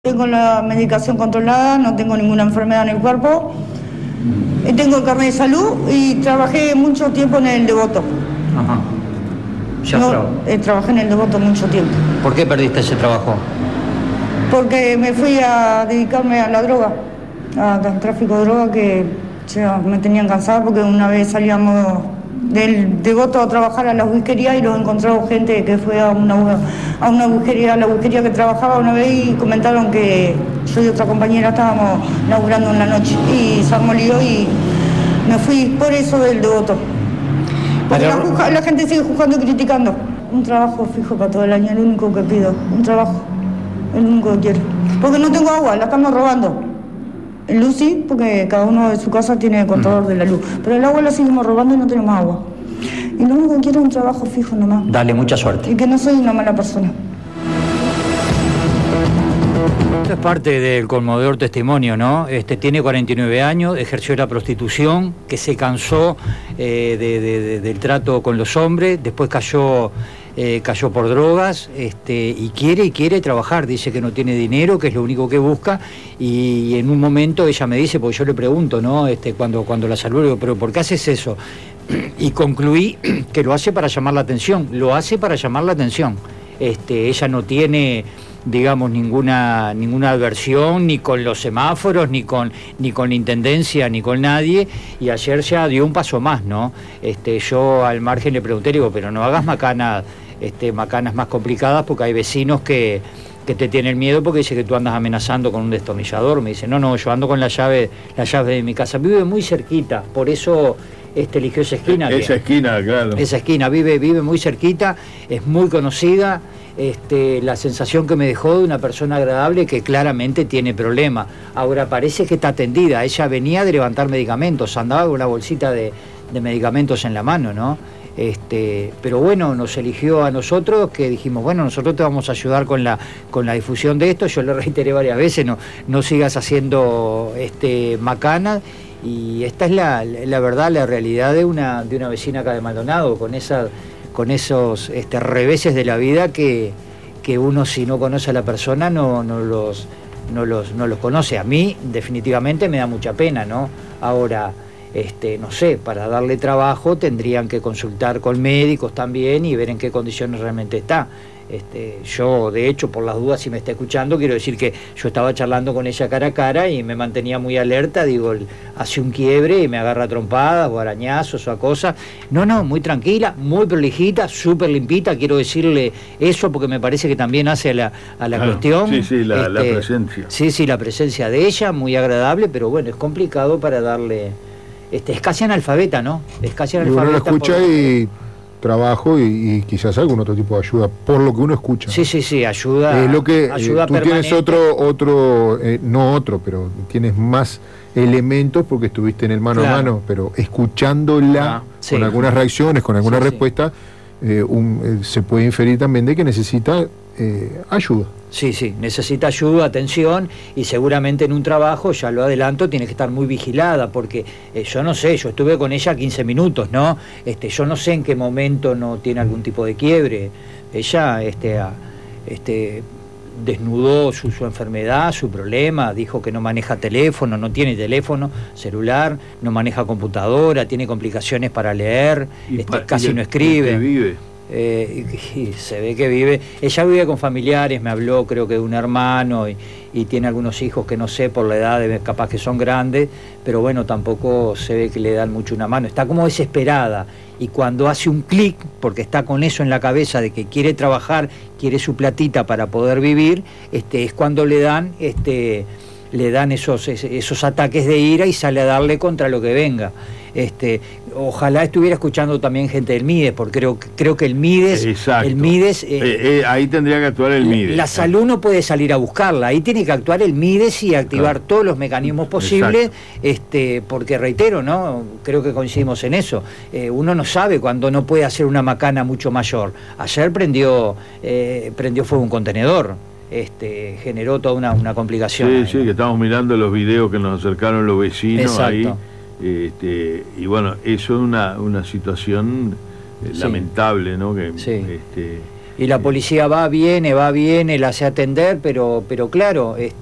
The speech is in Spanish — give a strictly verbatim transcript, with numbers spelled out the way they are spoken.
Tengo la medicación controlada, no tengo ninguna enfermedad en el cuerpo, tengo el carnet de salud y trabajé mucho tiempo en el Devoto. Ajá. ¿Ya no, trabajó? eh, trabajé en el Devoto mucho tiempo. ¿Por qué perdiste ese trabajo? Porque me fui a dedicarme a la droga, al tráfico de droga, que ya me tenían cansada porque una vez salíamos del Devoto a trabajar a la whiskería y los encontramos gente que fue a una, a una whiskería, a la whiskería que trabajaba una vez y comentaron que yo y otra compañera estábamos laburando en la noche y se armó lío y me fui por eso del Devoto. Porque la, juzga, la gente sigue juzgando y criticando. Un trabajo fijo para todo el año, el único que pido, un trabajo, el único que quiero. Porque no tengo agua, la estamos robando. Luz sí, porque cada uno de su casa tiene contador de la luz. Pero el agua la seguimos robando y no tenemos agua. Y lo único que quiero es un trabajo fijo nomás. Dale, mucha suerte. Y que no soy una mala persona. Esto es parte del conmovedor testimonio, ¿no? Este, tiene cuarenta y nueve años, ejerció la prostitución, que se cansó eh, de, de, de, del trato con los hombres, después cayó... Eh, cayó por drogas este, y quiere y quiere trabajar, dice que no tiene dinero, que es lo único que busca, y, y en un momento ella me dice, porque yo le pregunto, ¿no? Este, cuando, cuando la saludo, digo, pero ¿por qué haces eso? Y concluí que lo hace para llamar la atención, lo hace para llamar la atención. Este, ella no tiene, digamos, ninguna ninguna adversión ni con los semáforos, ni con ni con la intendencia, ni con nadie, y ayer ya dio un paso más, ¿no? Este, yo al margen le pregunté, digo, pero no hagas macanas, este, macanas más complicadas, porque hay vecinos que, que te tienen miedo porque dice que tú andas amenazando con un destornillador. Me dice, no, no, yo ando con la llave, la llave de mi casa. Vive muy cerquita, por eso este, eligió esa esquina. Esa que, esquina, claro. Esa esquina, vive, vive muy cerquita, es muy conocida. Este, la sensación que me dejó de una persona agradable que claramente tiene problemas. Ahora parece que está atendida. Ella venía de levantar medicamentos, andaba con una bolsita de, de medicamentos en la mano, ¿no? Este, pero bueno, nos eligió a nosotros, que dijimos, bueno, nosotros te vamos a ayudar con la, con la difusión de esto. Yo le reiteré varias veces, no, no sigas haciendo este, macanas. Y esta es la, la verdad, la realidad de una, de una vecina acá de Maldonado, con esa... con esos este, reveses de la vida que, que uno, si no conoce a la persona, no, no, los, no, los, no los conoce. A mí definitivamente me da mucha pena, ¿no? Ahora, este, no sé, para darle trabajo tendrían que consultar con médicos también y ver en qué condiciones realmente está. Este, yo, de hecho, por las dudas, si me está escuchando, quiero decir que yo estaba charlando con ella cara a cara y me mantenía muy alerta. Digo, hace un quiebre y me agarra trompadas o arañazos o a cosas. No, no, muy tranquila, muy prolijita, súper limpita. Quiero decirle eso porque me parece que también hace a la, a la claro, cuestión. Sí, sí, la, este, la presencia. Sí, sí, la presencia de ella, muy agradable, pero bueno, es complicado para darle... Este, es casi analfabeta, ¿no? Es casi analfabeta. Uno lo escucha por... y... trabajo y, y quizás algún otro tipo de ayuda, por lo que uno escucha. Sí, sí, sí, ayuda. Es lo que ayuda eh, tú permanente. tienes otro, otro eh, no otro, pero tienes más elementos porque estuviste en el mano claro. a mano, pero escuchándola ah, sí. con algunas reacciones, con alguna sí, respuesta, sí. Eh, un, eh, se puede inferir también de que necesita eh, ayuda. Sí, sí, necesita ayuda, atención, y seguramente en un trabajo, ya lo adelanto, tiene que estar muy vigilada, porque eh, yo no sé, yo estuve con ella quince minutos, ¿no? Este, yo no sé en qué momento no tiene algún tipo de quiebre. Ella este, a, este, desnudó su, su enfermedad, su problema, dijo que no maneja teléfono, no tiene teléfono celular, no maneja computadora, tiene complicaciones para leer, este, pa casi y no escribe. Vive. Eh, y, y se ve que vive, ella vive con familiares, me habló creo que de un hermano y, y tiene algunos hijos que no sé por la edad, capaz que son grandes, pero bueno, tampoco se ve que le dan mucho una mano, está como desesperada y cuando hace un clic, porque está con eso en la cabeza de que quiere trabajar, quiere su platita para poder vivir, este, es cuando le dan este, le dan esos, esos ataques de ira y sale a darle contra lo que venga. Este, ojalá estuviera escuchando también gente del MIDES, porque creo, creo que el MIDES, Exacto. el MIDES eh, eh, eh, ahí tendría que actuar el MIDES. La salud no puede salir a buscarla, ahí tiene que actuar el MIDES y activar claro. todos los mecanismos posibles, este, porque reitero, ¿no? Creo que coincidimos en eso. Eh, uno no sabe cuando no puede hacer una macana mucho mayor. Ayer prendió, eh, prendió fuego un contenedor. Este, generó toda una, una complicación. Sí, ahí, sí, ¿no? que estamos mirando los videos que nos acercaron los vecinos. Exacto. Ahí. Este, y bueno, eso es una, una situación eh, sí. lamentable, ¿no? Que, sí. este, Y la policía va, viene, va, viene, la hace atender, pero, pero claro...